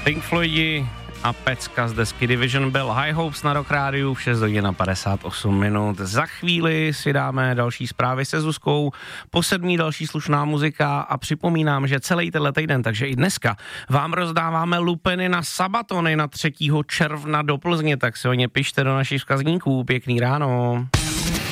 Pink Floydi a pecka z desky Division Bell High Hopes na Rock Rádiu v 6 hodin a 58 minut. Za chvíli si dáme další zprávy se Zuzkou, po 7 další slušná muzika a připomínám, že celý tenhle týden, takže i dneska, vám rozdáváme lupeny na Sabatony na 3. června do Plzně, tak si o ně pište do našich vzkazníků. Pěkný ráno.